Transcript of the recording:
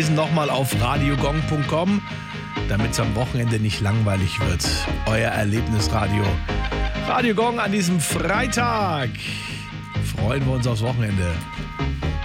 Nochmal auf radiogong.com, damit es am Wochenende nicht langweilig wird. Euer Erlebnisradio. Radio Gong an diesem Freitag. Freuen wir uns aufs Wochenende.